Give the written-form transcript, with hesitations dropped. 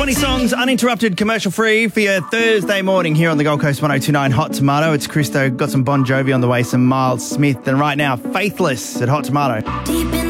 20 songs, uninterrupted, commercial free for your Thursday morning here on the Gold Coast 102.9 Hot Tomato. It's Christo, got some Bon Jovi on the way, some Miles Smith, and right now, Faithless at Hot Tomato. Deep